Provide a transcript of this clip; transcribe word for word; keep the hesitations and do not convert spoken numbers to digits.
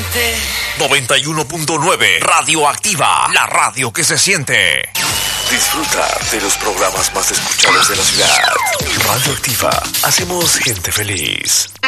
siente. noventa y uno punto nueve Radioactiva, la radio que se siente. Disfruta de los programas más escuchados de la ciudad. Radioactiva, hacemos gente feliz.